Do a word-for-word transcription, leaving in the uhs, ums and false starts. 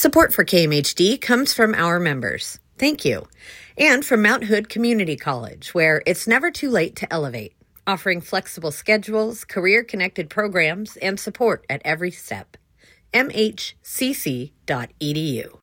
Support for K M H D comes from our members. Thank you. And from Mount Hood Community College, where it's never too late to elevate, offering flexible schedules, career-connected programs, and support at every step. m h c c dot e d u.